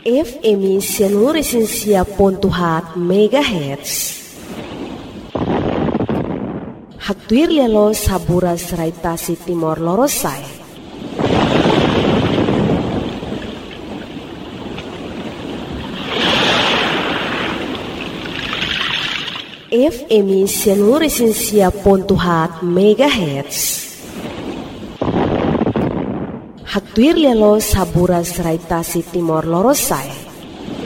FM Seluruh Pontuhat MHz. Haktuir lelo sabura serai tasi Timor Lorosai. FM Seluruh Pontuhat MHz. Haktuir lelo sabura serai tasi Timor Lorosai.